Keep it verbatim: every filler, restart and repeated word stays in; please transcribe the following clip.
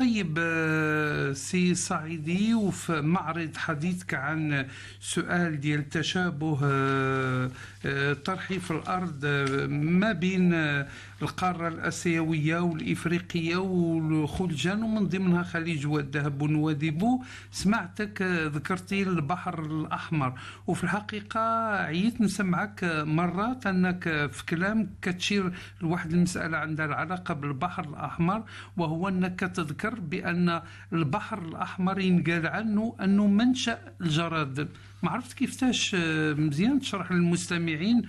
طيب آه، سي صعيدي، وفي معرض حديثك عن سؤال ديال تشابه آه، آه، طرحي في الأرض آه، ما بين آه، القارة الآسيوية والإفريقية والخلجان، ومن ضمنها خليج والذهب ونواديبو. سمعتك آه، ذكرتي البحر الأحمر، وفي الحقيقة عييت نسمعك آه، مرات أنك آه، في كلام كتشير لواحد المسألة عندها العلاقة بالبحر الأحمر، وهو أنك تذكر بأن البحر الأحمر ينقال عنه أنه منشأ الجراد. ما عرفت كيفتاش آه، مزيان تشرح للمستمعين